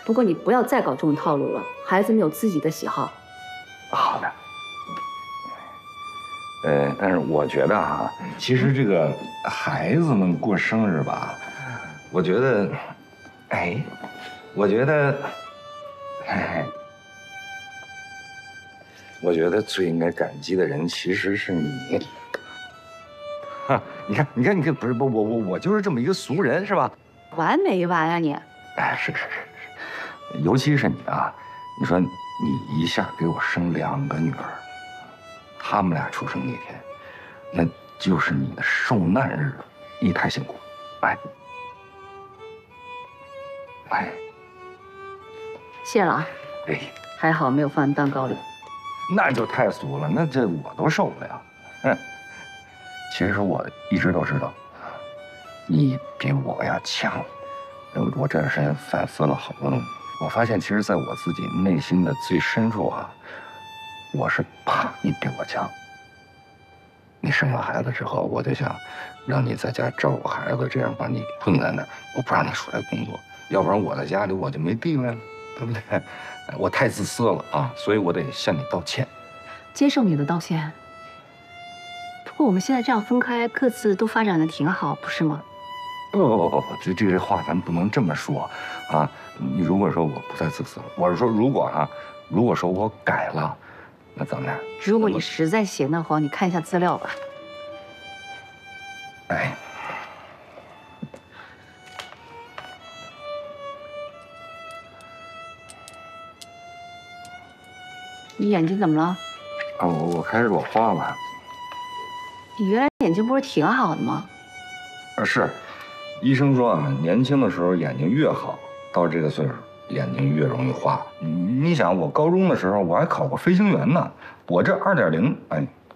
不过你不要再搞这种套路了，孩子们有自己的喜好。 好的。但是我觉得啊，其实这个孩子们过生日吧，我觉得，我觉得最应该感激的人其实是你。你看，不是我就是这么一个俗人，是吧？ 完没完啊你？ 是，尤其是你啊，你说你一下给我生2个女儿，她们俩出生那天，那就是你的受难日，你太辛苦， 谢了啊。还好没有放蛋糕里。 那就太俗了，那这我都受不了。其实我一直都知道，你比我呀强。我这段时间反思了好多东西，我发现其实在我自己内心的最深处啊，我是怕你比我强。你生了孩子之后，我就想让你在家照顾孩子，这样把你困在那儿，我不让你出来工作，要不然我在家里我就没地位了，对不对？我太自私了啊，所以我得向你道歉。 接受你的道歉。不过我们现在这样分开，各自都发展的挺好，不是吗？ 不，这话咱不能这么说啊！你如果说我不再自私了，我是说如果说我改了，那咱们俩…… 如果你实在闲得慌，你看一下资料吧。你眼睛怎么了？ 我开始裸花了。 你原来眼睛不是挺好的吗？ 是，医生说啊，年轻的时候眼睛越好，到这个岁数眼睛越容易花。你想，我高中的时候我还考过飞行员呢，我这2.0，